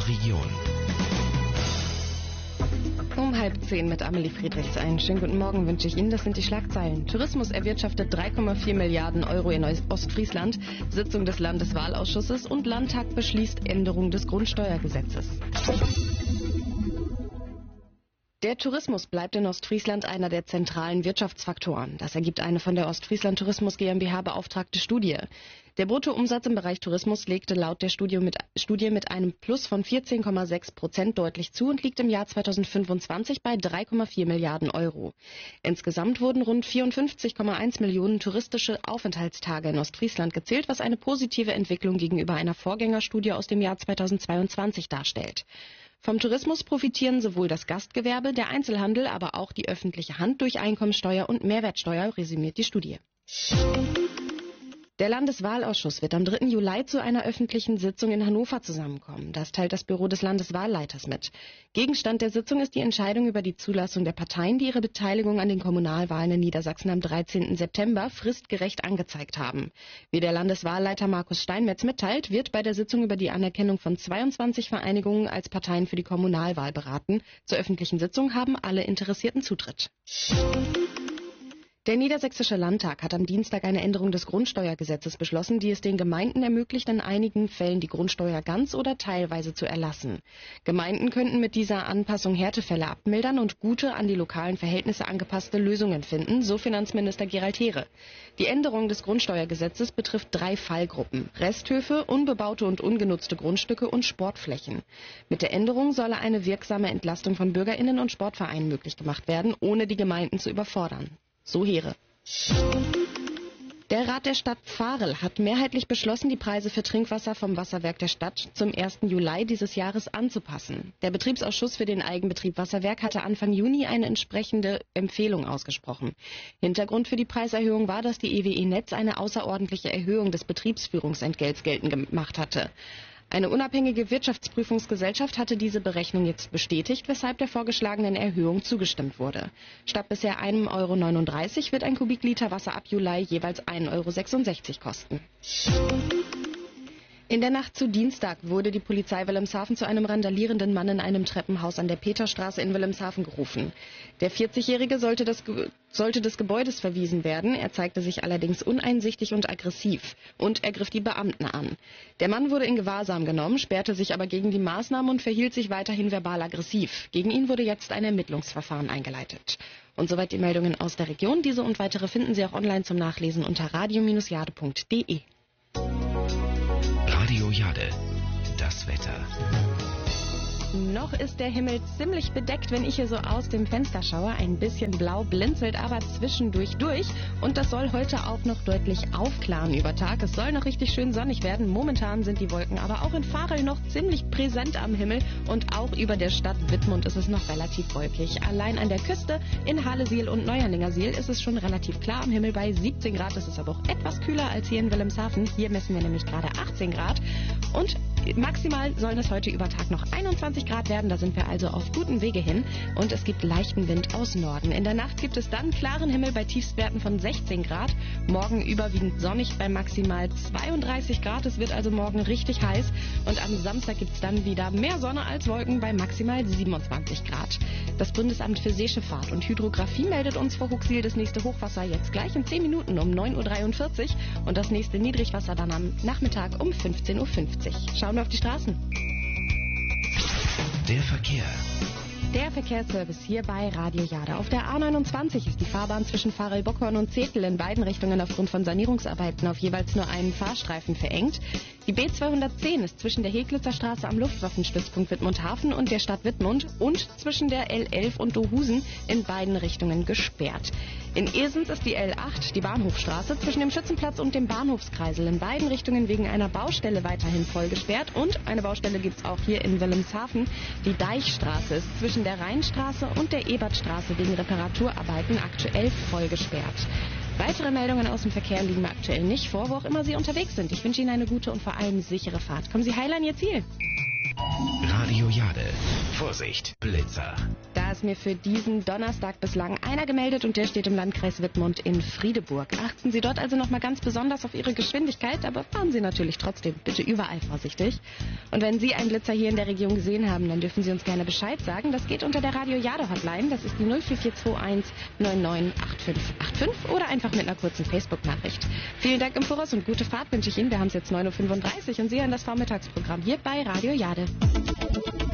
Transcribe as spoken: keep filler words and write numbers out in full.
Region. Um halb zehn mit Amelie Friedrichs. Einen schönen guten Morgen wünsche ich Ihnen. Das sind die Schlagzeilen. Tourismus erwirtschaftet drei Komma vier Milliarden Euro in Ostfriesland. Sitzung des Landeswahlausschusses und Landtag beschließt Änderung des Grundsteuergesetzes. Der Tourismus bleibt in Ostfriesland einer der zentralen Wirtschaftsfaktoren. Das ergibt eine von der Ostfriesland Tourismus GmbH beauftragte Studie. Der Bruttoumsatz im Bereich Tourismus legte laut der Studie mit, Studie mit einem Plus von vierzehn Komma sechs Prozent deutlich zu und liegt im Jahr zweitausendfünfundzwanzig bei drei Komma vier Milliarden Euro. Insgesamt wurden rund vierundfünfzig Komma eins Millionen touristische Aufenthaltstage in Ostfriesland gezählt, was eine positive Entwicklung gegenüber einer Vorgängerstudie aus dem Jahr zweitausendzweiundzwanzig darstellt. Vom Tourismus profitieren sowohl das Gastgewerbe, der Einzelhandel, aber auch die öffentliche Hand durch Einkommensteuer und Mehrwertsteuer, resümiert die Studie. Der Landeswahlausschuss wird am dritten Juli zu einer öffentlichen Sitzung in Hannover zusammenkommen. Das teilt das Büro des Landeswahlleiters mit. Gegenstand der Sitzung ist die Entscheidung über die Zulassung der Parteien, die ihre Beteiligung an den Kommunalwahlen in Niedersachsen am dreizehnten September fristgerecht angezeigt haben. Wie der Landeswahlleiter Markus Steinmetz mitteilt, wird bei der Sitzung über die Anerkennung von zweiundzwanzig Vereinigungen als Parteien für die Kommunalwahl beraten. Zur öffentlichen Sitzung haben alle Interessierten Zutritt. Der Niedersächsische Landtag hat am Dienstag eine Änderung des Grundsteuergesetzes beschlossen, die es den Gemeinden ermöglicht, in einigen Fällen die Grundsteuer ganz oder teilweise zu erlassen. Gemeinden könnten mit dieser Anpassung Härtefälle abmildern und gute, an die lokalen Verhältnisse angepasste Lösungen finden, so Finanzminister Gerald Heere. Die Änderung des Grundsteuergesetzes betrifft drei Fallgruppen: Resthöfe, unbebaute und ungenutzte Grundstücke und Sportflächen. Mit der Änderung solle eine wirksame Entlastung von BürgerInnen und Sportvereinen möglich gemacht werden, ohne die Gemeinden zu überfordern. So Heere. Der Rat der Stadt Varel hat mehrheitlich beschlossen, die Preise für Trinkwasser vom Wasserwerk der Stadt zum ersten Juli dieses Jahres anzupassen. Der Betriebsausschuss für den Eigenbetrieb Wasserwerk hatte Anfang Juni eine entsprechende Empfehlung ausgesprochen. Hintergrund für die Preiserhöhung war, dass die E W E Netz eine außerordentliche Erhöhung des Betriebsführungsentgelts geltend gemacht hatte. Eine unabhängige Wirtschaftsprüfungsgesellschaft hatte diese Berechnung jetzt bestätigt, weshalb der vorgeschlagenen Erhöhung zugestimmt wurde. Statt bisher ein Euro neununddreißig wird ein Kubikliter Wasser ab Juli jeweils ein Euro sechsundsechzig kosten. In der Nacht zu Dienstag wurde die Polizei Wilhelmshaven zu einem randalierenden Mann in einem Treppenhaus an der Peterstraße in Wilhelmshaven gerufen. Der vierzigjährige sollte, das Ge- sollte des Gebäudes verwiesen werden. Er zeigte sich allerdings uneinsichtig und aggressiv und er griff die Beamten an. Der Mann wurde in Gewahrsam genommen, sperrte sich aber gegen die Maßnahmen und verhielt sich weiterhin verbal aggressiv. Gegen ihn wurde jetzt ein Ermittlungsverfahren eingeleitet. Und soweit die Meldungen aus der Region. Diese und weitere finden Sie auch online zum Nachlesen unter radio Bindestrich jade Punkt de. Radio Jade, das Wetter. Noch ist der Himmel ziemlich bedeckt, wenn ich hier so aus dem Fenster schaue. Ein bisschen blau blinzelt aber zwischendurch durch. Und das soll heute auch noch deutlich aufklaren über Tag. Es soll noch richtig schön sonnig werden. Momentan sind die Wolken aber auch in Varel noch ziemlich präsent am Himmel. Und auch über der Stadt Wittmund ist es noch relativ wolkig. Allein an der Küste in Halesiel und Neuerlingersiel ist es schon relativ klar am Himmel bei siebzehn Grad. Es ist aber auch etwas kühler als hier in Wilhelmshaven. Hier messen wir nämlich gerade achtzehn Grad. Und maximal sollen es heute über Tag noch einundzwanzig Grad werden. Da sind wir also auf gutem Wege hin. Und es gibt leichten Wind aus Norden. In der Nacht gibt es dann klaren Himmel bei Tiefstwerten von sechzehn Grad. Morgen überwiegend sonnig bei maximal zweiunddreißig Grad. Es wird also morgen richtig heiß. Und am Samstag gibt es dann wieder mehr Sonne als Wolken bei maximal siebenundzwanzig Grad. Das Bundesamt für Seeschifffahrt und Hydrographie meldet uns vor Huxil das nächste Hochwasser jetzt gleich in zehn Minuten um neun Uhr dreiundvierzig und das nächste Niedrigwasser dann am Nachmittag um fünfzehn Uhr fünfzig. Schauen wir auf die Straßen. Der Verkehr. Der Verkehrsservice hier bei Radio Jade. Auf der A neunundzwanzig ist die Fahrbahn zwischen Varel-Bockhorn und Zetel in beiden Richtungen aufgrund von Sanierungsarbeiten auf jeweils nur einen Fahrstreifen verengt. Die B zweihundertzehn ist zwischen der Heglitzer Straße am Luftwaffenstützpunkt Wittmundhafen und der Stadt Wittmund und zwischen der L elf und Dohusen in beiden Richtungen gesperrt. In Esens ist die L acht, die Bahnhofstraße, zwischen dem Schützenplatz und dem Bahnhofskreisel in beiden Richtungen wegen einer Baustelle weiterhin voll gesperrt. Und eine Baustelle gibt es auch hier in Wilhelmshaven. Die Deichstraße ist zwischen der Rheinstraße und der Ebertstraße wegen Reparaturarbeiten aktuell voll gesperrt. Weitere Meldungen aus dem Verkehr liegen mir aktuell nicht vor, wo auch immer Sie unterwegs sind. Ich wünsche Ihnen eine gute und vor allem sichere Fahrt. Kommen Sie heil an Ihr Ziel. Radio Jade. Vorsicht, Blitzer. Da ist mir für diesen Donnerstag bislang einer gemeldet und der steht im Landkreis Wittmund in Friedeburg. Achten Sie dort also nochmal ganz besonders auf Ihre Geschwindigkeit, aber fahren Sie natürlich trotzdem bitte überall vorsichtig. Und wenn Sie einen Blitzer hier in der Region gesehen haben, dann dürfen Sie uns gerne Bescheid sagen. Das geht unter der Radio Jade Hotline, das ist die null vier vier zwei eins neun neun acht fünf acht fünf oder einfach mit einer kurzen Facebook-Nachricht. Vielen Dank im Voraus und gute Fahrt wünsche ich Ihnen. Wir haben es jetzt neun Uhr fünfunddreißig und Sie hören das Vormittagsprogramm hier bei Radio Jade.